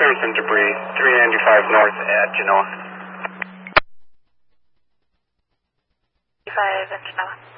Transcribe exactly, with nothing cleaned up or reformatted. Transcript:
clearing some debris, three ninety-five north at Genoa. five in Genoa.